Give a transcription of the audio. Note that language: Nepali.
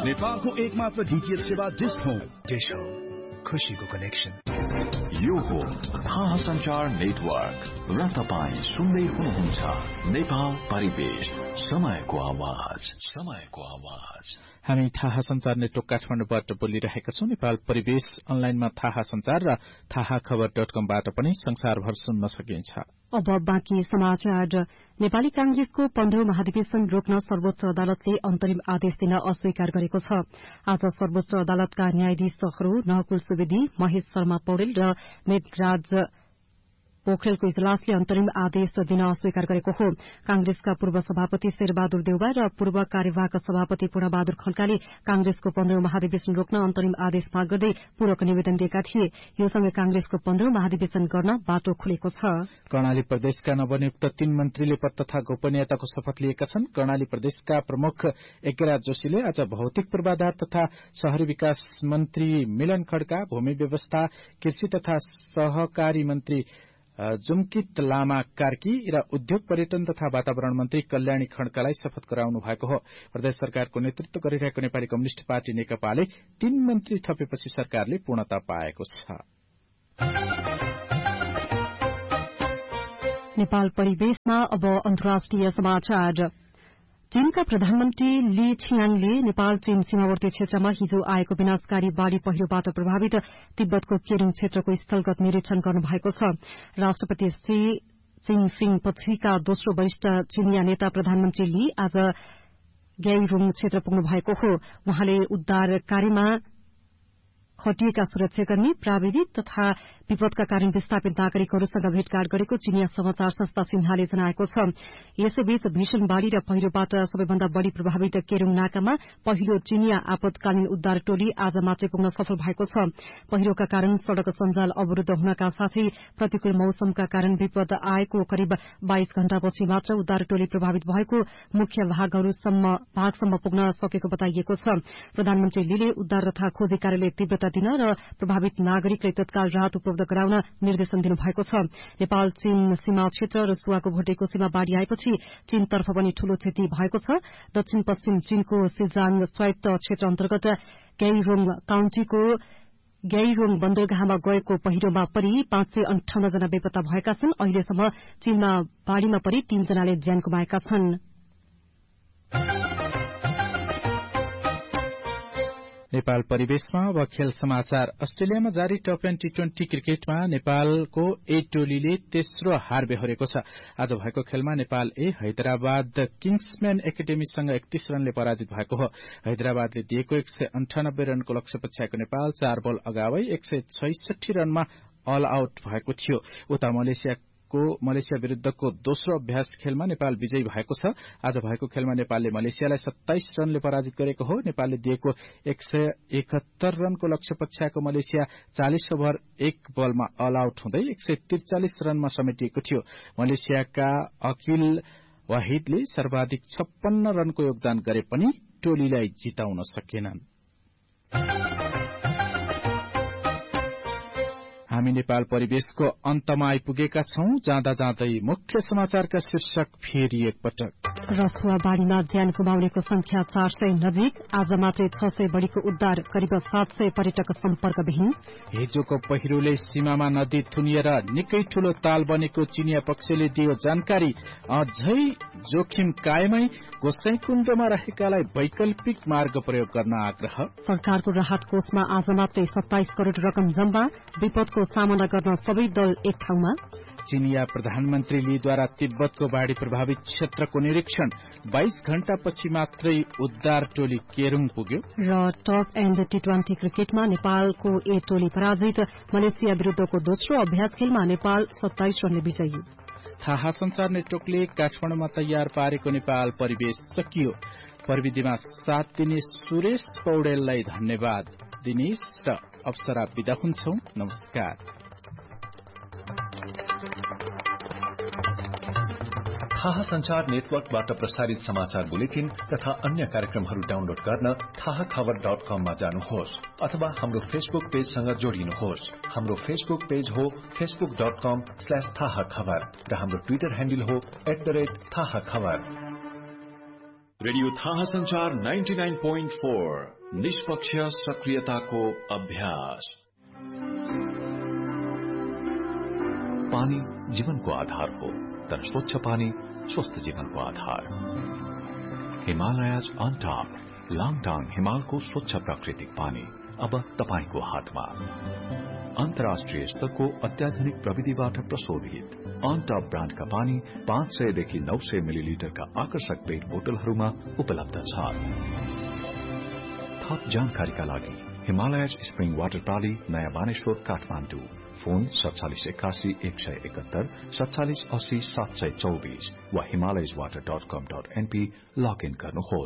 नेपालको एकमात्र डीटीएच सेवा डिश होम। खुशीको कनेक्सन। यो हो थाहा सञ्चार नेटवर्क र तपाईं सुन्दै हुनुहुन्छ नेपाल परिवेश, समयको आवाज। हामी थाहा सञ्चार नेटवर्क काठमाडौँबाट बोलिरहेका छौं। नेपाल परिवेश अनलाइनमा थाहा सञ्चार र थाहा खबर .com-बाट पनि संसारभर सुन्न सकिन्छ। अब बाँकी समाचार। नेपाली कांग्रेसको 15औं महाधिवेशन रोक्न सर्वोच्च अदालतले अन्तरिम आदेश दिन अस्वीकार गरेको छ। आज सर्वोच्च अदालतका न्यायाधीशहरू नहकुल सुवेदी, महेश शर्मा पौडेल र मेघराज पोखरेलको इजलासले अन्तरिम आदेश दिन अस्वीकार गरेको हो। कांग्रेसका पूर्व सभापति शेरबहादुर देउवा र पूर्व कार्यवाहक सभापति पूर्णबहादुर खड्काले कांग्रेसको 15औं महाधिवेशन रोक्न अन्तरिम आदेश माग गर्दै पूरक निवेदन दिएका थिए। यो सँगै कांग्रेसको 15औं महाधिवेशन गर्न बाटो खुलेको छ। कर्णाली प्रदेशका नवनियुक्त 3 मन्त्रीले पद तथा गोपनीयताको शपथ लिएका छन्। कर्णाली प्रदेशका प्रमुख एकराज जोशीले आज भौतिक पूर्वाधार तथा शहरी विकास मन्त्री मिलन खड्का, भूमि व्यवस्था, कृषि तथा सहकारी मन्त्री जुमकित लामा कार्की र उद्योग पर्यटन तथा वातावरण मन्त्री कल्याणी खड्कालाई शपथ गराउनु भएको हो। प्रदेश सरकारको नेतृत्व गरिरहेको नेपाली कम्युनिष्ट पार्टी नेकपाले 3 मन्त्री थपेपछि सरकारले पूर्णता पाएको छ। नेपाल परिवेशमा अब अन्तर्राष्ट्रिय समाचार। चीनका प्रधानमन्त्री ली छियाङले नेपाल चीन सीमावर्ती क्षेत्रमा हिजो आएको विनाशकारी बाढ़ी पहिरोबाट प्रभावित तिब्बतको केरुङ क्षेत्रको स्थलगत निरीक्षण गर्नुभएको छ। राष्ट्रपति शी जिनपिङ पछिका दोस्रो वरिष्ठ चीनिया नेता प्रधानमन्त्री ली आज ग्याइरुङ क्षेत्र पुग्नु भएको हो। उहाँले उद्धार कार्यमा खटिएका सुरक्षाकर्मी, प्राविधिक तथा विपदका कारण विस्थापित नागरिकहरूसँग भेटघाट गरेको चीनिया समाचार संस्था सिन्हाले जनाएको छ। यसैबीच भीषण बाढ़ी र पहिरोबाट सबैभन्दा बढ़ी प्रभावित केरुङ नाकामा पहिलो चीनिया आपतकालीन उद्धार टोली आज मात्रै पुग्न सफल भएको छ। पहिरोका कारण सड़क सञ्जाल अवरूद्ध हुनका साथै प्रतिकूल मौसमका कारण विपद आएको करिब 22 घण्टापछि मात्र उद्धार टोली प्रभावित भएको मुख्य भागसम्म पुग्न सकेको बताइएको छ। प्रधानमन्त्री लीले उद्धार तथा खोजी कार्यले तीव्रता दिन र प्रभावित नागरिकलाई तत्काल राहत उपलब्ध गराउन निर्देशन दिनुभएको छ। नेपाल चीन सीमा क्षेत्र र रसुवाको भोटेको सीमा बाढ़ी आएपछि चीनतर्फ पनि ठूलो क्षति भएको छ। दक्षिण पश्चिम चीनको सिजाङ स्वायत्त क्षेत्र अन्तर्गत ग्याइरोङ काउन्टीको ग्याइरोङ बन्दरगाहमा गएको पहिरोमा परि 558 जना बेपत्ता भएका छन्। अहिलेसम्म चीनमा बाढ़ीमा परि 3 जनाले ज्यान गुमाएका छन्। नेपाल परिवेशमा अब खेल समाचार। अस्ट्रेलियामा जारी टप 20 टी20 क्रिकेटमा नेपालको ए टोलीले तेस्रो हार बेहोरेको छ। आज भएको खेलमा नेपाल ए हैदराबाद किङ्सम्यान एकाडेमीसँग 31 रनले पराजित भएको हो। हैदराबादले दिएको 198 रनको लक्ष्य पछ्याएको नेपाल 4 बल अगावै 166 रनमा अल आउट भएको थियो। उता मलेसिया विरूद्धको दोस्रो अभ्यास खेलमा नेपाल विजयी भएको छ। आज भएको खेलमा नेपालले मलेसियालाई 27 रनले पराजित गरेको हो। नेपालले दिएको 171 रनको लक्ष्य पछ्याएको मलेसिया 40 ओभर 1 बलमा अल आउट हुँदै 143 रनमा समेटिएको थियो। मलेसियाका अकिल वाहिदले सर्वाधिक 56 रनको योगदान गरे पनि टोलीलाई जिताउन सकेनन्। हामी नेपाल परिवेशको अन्तमा आइपुगेका छौं। जाँदा जाँदै मुख्य समाचारका शीर्षक फेरि एकपटक। रसुवा बाढ़ीमा ज्यान गुमाउनेको संख्या 400 नजिक। आज मात्रै 600 बढ़ीको उद्धार, करिब 700 पर्यटक सम्पर्कविहीन। हिजोको पहिरोले सीमामा नदी थुनिएर निकै ठूलो ताल बनेको चिनिया पक्षले दियो जानकारी। अझै जोखिम कायमै, गोसाईकुण्डमा रहेकालाई वैकल्पिक मार्ग प्रयोग गर्न आग्रह। सरकारको राहत कोषमा आज मात्रै 27 करोड़ रकम जम्मा। विपदको सामना गर्न सबै दल एक ठाउँमा। चीनिया प्रधानमन्त्री लीद्वारा तिब्बतको बाढ़ी प्रभावित क्षेत्रको निरीक्षण। 22 घण्टापछि मात्रै उद्धार टोली केरुङ पुग्यो। र टप एन्ड टी20 क्रिकेटमा नेपालको ए टोली पराजित। मलेसिया विरूद्धको दोस्रो अभ्यास खेलमा नेपाल 27 रनले विजयी। थाहा सञ्चार नेटवर्कले काठमाडौँमा तयार पारेको नेपाल परिवेश सकियो। प्रविधिमा साथ दिने सुरेश पौडेललाई धन्यवाद। दिनेश र अप्सरा बिदा हुन्छौं। नमस्कार। थाहा सञ्चार नेटवर्कबाट प्रसारित समाचार बुलेटिन तथा अन्य कार्यक्रमहरू डाउनलोड गर्न थाहाखबर.com मा जानुहोस् अथवा हाम्रो फेसबुक पेजसँग जोडिनुहोस्। हाम्रो फेसबुक पेज हो facebook.com/थाहाखबर र हाम्रो ट्विटर ह्यान्डल हो @थाहाखबर। रेडियो थाहा संचार 99.4 निष्पक्ष सक्रियताको अभ्यास। पानी जीवनको आधार हो, तर स्वच्छ पानी स्वस्थ जीवनको आधार। हिमालयज अन टप लाङटाङ हिमालको स्वच्छ प्राकृतिक पानी अब तपाईको हातमा। अन्तर्राष्ट्रिय स्तरको अत्याधुनिक प्रविधिबाट प्रशोधित अन टप ब्रान्डका पानी 500 देखि 900 मिलिलिटरका आकर्षक पेट बोतलहरूमा उपलब्ध छ। थप जानकारीका लागि हिमालयज स्प्रिङ वाटर प्रणाली, नयाँ बानेश्वर, काठमाडौँ। फोन 4781 171 4780 724 वा himalayaswater.com.np लगइन गर्नुहोस्।